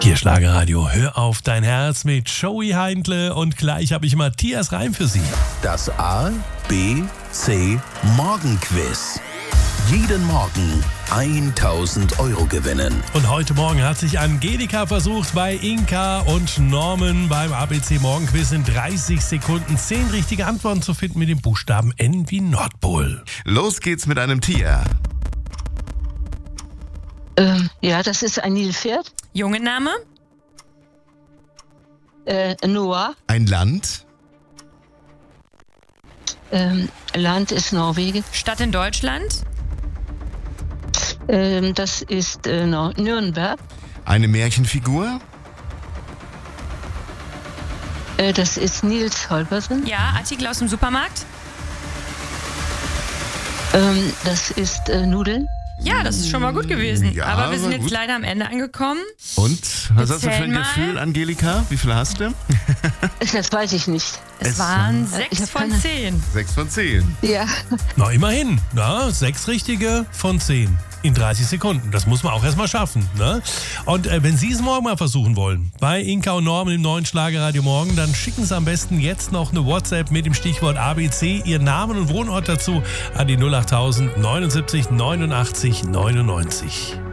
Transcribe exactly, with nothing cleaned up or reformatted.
Hier Schlagerradio, hör auf dein Herz mit Joey Heindle und gleich habe ich Matthias Reim für Sie. Das A, B, C Morgenquiz. Jeden Morgen tausend Euro gewinnen. Und heute Morgen hat sich Angelika versucht, bei Inka und Norman beim A B C Morgenquiz in dreißig Sekunden zehn richtige Antworten zu finden mit dem Buchstaben N wie Nordpol. Los geht's mit einem Tier. Ähm, ja, das ist ein Nilpferd. Junge-Name? Äh, Noah. Ein Land. Ähm, Land ist Norwegen. Stadt in Deutschland? Ähm, das ist äh, Nor- Nürnberg. Eine Märchenfigur. Äh, das ist Nils Holgersen. Ja, Artikel aus dem Supermarkt? Ähm, das ist äh, Nudeln. Ja, das ist schon mal gut gewesen. Ja, aber wir sind war jetzt gut. leider am Ende angekommen. Und was hast du für Erzähl ein mal. Gefühl, Angelika? Wie viel hast du? Das weiß ich nicht. Es, Es waren ich sechs hab von keine- zehn. Sechs von zehn. Ja. Na, immerhin. Na, sechs richtige von zehn. In dreißig Sekunden. Das muss man auch erstmal schaffen. Ne? Und äh, wenn Sie es morgen mal versuchen wollen, bei Inka und Norman im neuen Schlagerradio morgen, dann schicken Sie am besten jetzt noch eine WhatsApp mit dem Stichwort A B C, Ihren Namen und Wohnort dazu an die null acht null null neunundsiebzig neunundachtzig neunundneunzig.